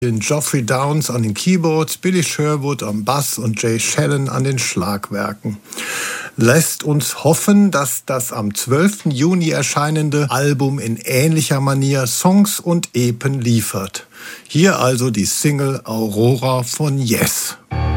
Geoffrey Downes an den Keyboards, Billy Sherwood am Bass und Jay Shellen an den Schlagwerken. Lässt uns hoffen, dass das am 12. Juni erscheinende Album in ähnlicher Manier Songs und Epen liefert. Hier also die Single Aurora von Yes.